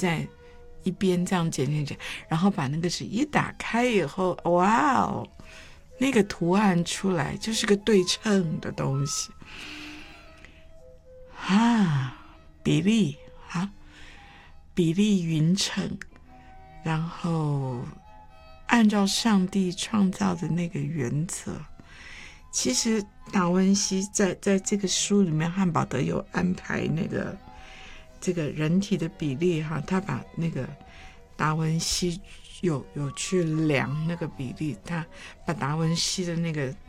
在一边这样剪，然后把那个纸一打开以后，哇哦，那个图案出来就是个对称的东西啊，比例匀称，然后按照上帝创造的那个原则。其实达文西在这个书里面，汉堡德有安排这个人体的比例哈，他把那个达文西有去量那个比例，他把达文西的那个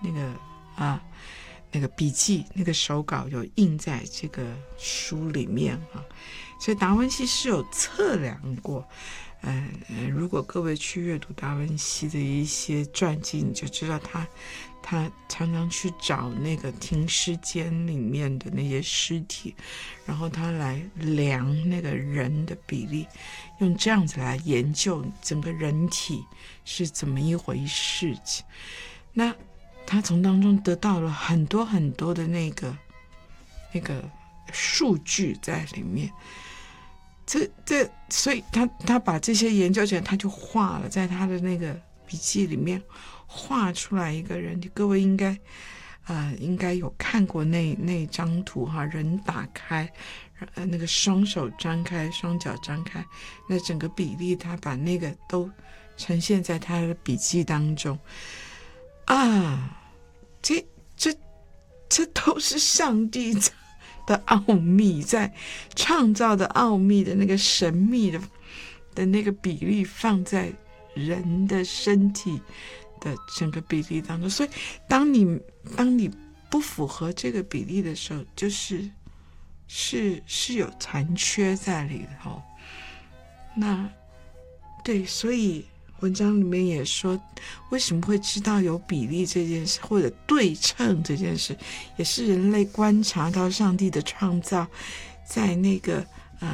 笔记那个手稿有印在这个书里面哈，所以达文西是有测量过。如果各位去阅读达文西的一些传记，你就知道他常常去找那个停尸间里面的那些尸体，然后他来量那个人的比例，用这样子来研究整个人体是怎么一回事情。那他从当中得到了很多很多的那个数据在里面。所以他把这些研究起来，他就画了，在他的那个笔记里面画出来一个人。各位应该有看过那张图哈，人打开，那个双手张开，双脚张开，那整个比例他把那个都呈现在他的笔记当中啊，这都是上帝的奥秘，在创造的奥秘的那个神秘的那个比例放在人的身体的整个比例当中。所以当你不符合这个比例的时候，就是有残缺在里头。那对，所以文章里面也说，为什么会知道有比例这件事，或者对称这件事，也是人类观察到上帝的创造，在那个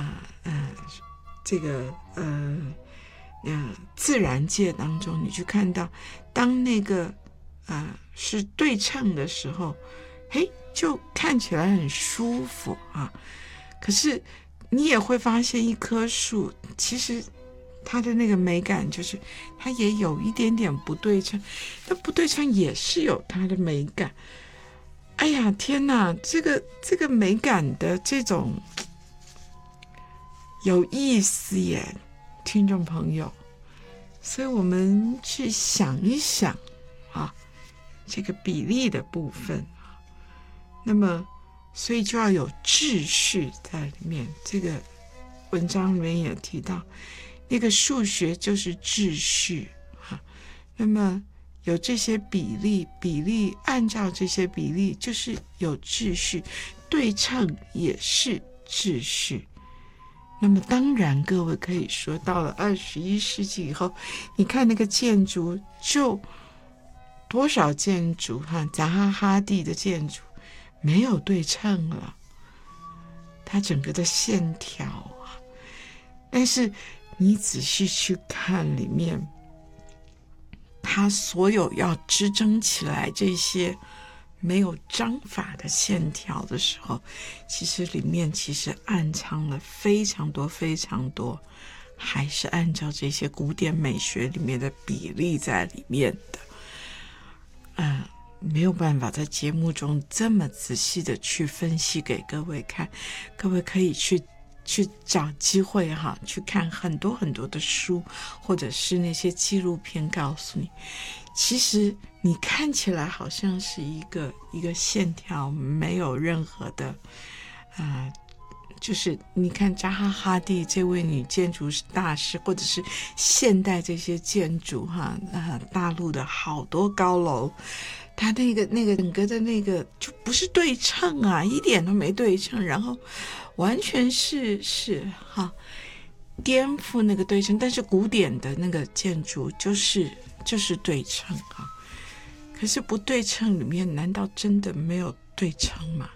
自然界当中，你去看到，当那个是对称的时候，就看起来很舒服啊。可是你也会发现，一棵树其实它的那个美感就是它也有一点点不对称，但不对称也是有它的美感。哎呀天哪，这个美感的这种有意思耶，听众朋友。所以我们去想一想啊，这个比例的部分，那么所以就要有秩序在里面。这个文章里面也提到，那个数学就是秩序哈。那么有这些比例按照这些比例就是有秩序，对称也是秩序。那么当然各位可以说，到了21世纪以后，你看那个建筑，就多少建筑扎哈蒂的建筑没有对称了，它整个的线条但是你仔细去看里面，它所有要支撑起来这些没有章法的线条的时候，其实里面暗藏了非常多非常多，还是按照这些古典美学里面的比例在里面的。没有办法在节目中这么仔细的去分析给各位看，各位可以去找机会去看很多很多的书，或者是那些纪录片，告诉你其实你看起来好像是一个线条，没有任何的就是你看扎哈蒂这位女建筑大师，或者是现代这些建筑大陆的好多高楼，它那个整个的那个就不是对称一点都没对称，然后完全是颠覆那个对称。但是古典的那个建筑就是对称可是不对称里面难道真的没有对称吗？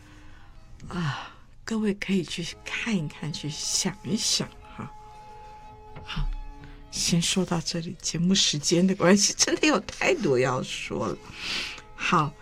各位可以去看一看，去想一想好，先说到这里，节目时间的关系，真的有太多要说了。好，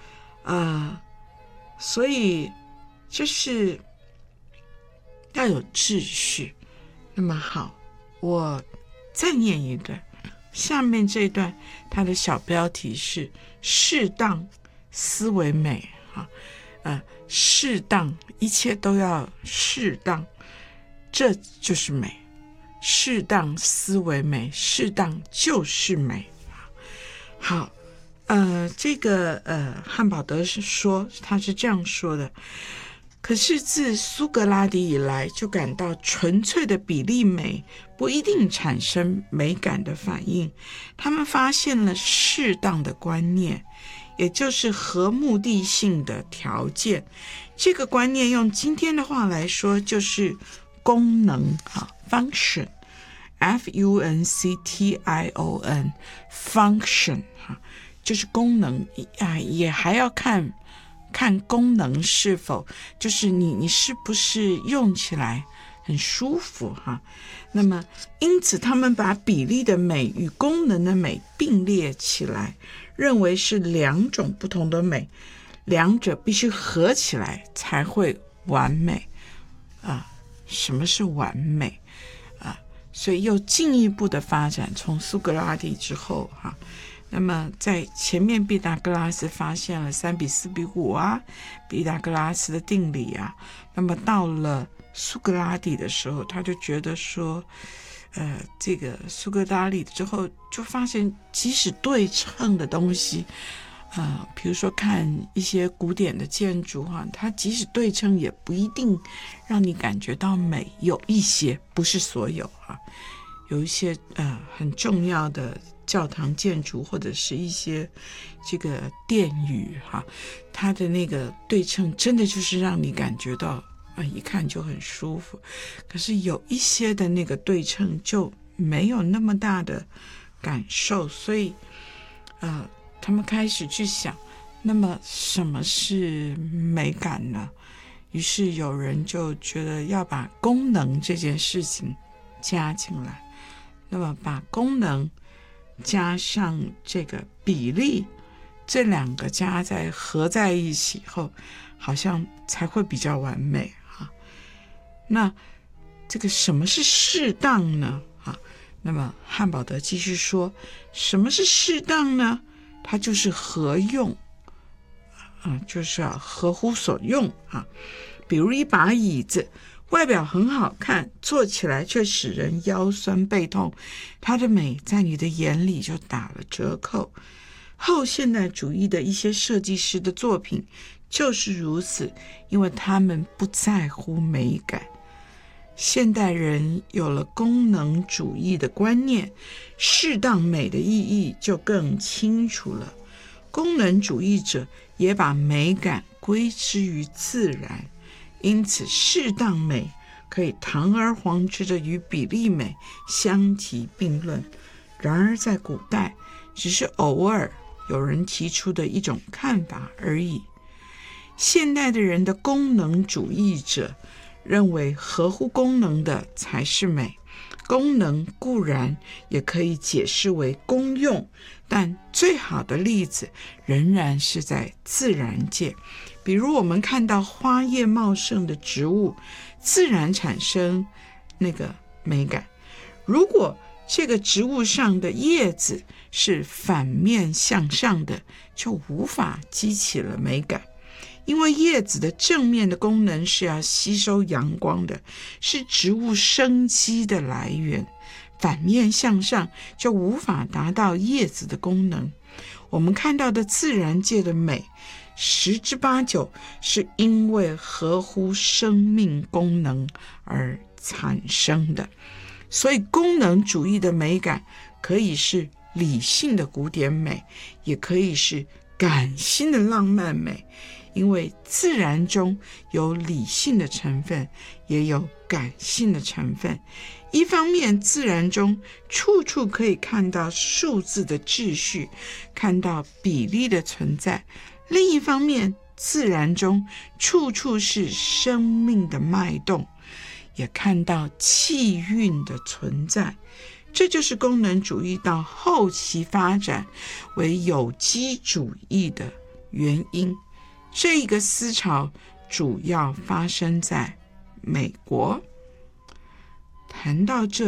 所以就是要有秩序， 那么好，我再念一段，下面这一段它的小标题是适当思维美适当，一切都要适当，这就是美。适当思维美，适当就是美。好，这个汉堡德是说，他是这样说的：可是自苏格拉底以来，就感到纯粹的比例美不一定产生美感的反应。他们发现了适当的观念，也就是合目的性的条件。这个观念用今天的话来说，就是功能function F-U-N-C-T-I-O-N function 就是功能也还要看功能是否就是你是不是用起来很舒服那么因此他们把比例的美与功能的美并列起来，认为是两种不同的美，两者必须合起来才会完美什么是完美所以又进一步的发展，从苏格拉底之后那么在前面毕达哥拉斯发现了3:4:5毕达哥拉斯的定理那么到了苏格拉底的时候，他就觉得说这个苏格拉底之后就发现即使对称的东西比如说看一些古典的建筑它即使对称也不一定让你感觉到美，有一些不是所有有一些很重要的教堂建筑或者是一些这个殿宇它的那个对称真的就是让你感觉到一看就很舒服，可是有一些的那个对称就没有那么大的感受，所以他们开始去想，那么什么是美感呢？于是有人就觉得要把功能这件事情加进来，那么把功能加上这个比例，这两个合在一起后，好像才会比较完美那这个什么是适当呢那么汉堡德继续说，什么是适当呢？它就是合用就是合乎所用比如一把椅子外表很好看，坐起来却使人腰酸背痛，它的美在你的眼里就打了折扣。后现代主义的一些设计师的作品就是如此，因为他们不在乎美感。现代人有了功能主义的观念，适当美的意义就更清楚了。功能主义者也把美感归之于自然，因此适当美可以堂而皇之的与比例美相提并论。然而在古代只是偶尔有人提出的一种看法而已。现代的人的功能主义者认为合乎功能的才是美，功能固然也可以解释为功用，但最好的例子仍然是在自然界。比如我们看到花叶茂盛的植物，自然产生那个美感。如果这个植物上的叶子是反面向上的，就无法激起了美感。因为叶子的正面的功能是要吸收阳光的，是植物生机的来源，反面向上就无法达到叶子的功能。我们看到的自然界的美，10之8九是因为合乎生命功能而产生的。所以功能主义的美感可以是理性的古典美，也可以是感性的浪漫美。因为自然中有理性的成分，也有感性的成分。一方面，自然中处处可以看到数字的秩序，看到比例的存在；另一方面，自然中处处是生命的脉动，也看到气韵的存在。这就是功能主义到后期发展为有机主义的原因。这个思潮主要发生在美国。 谈到这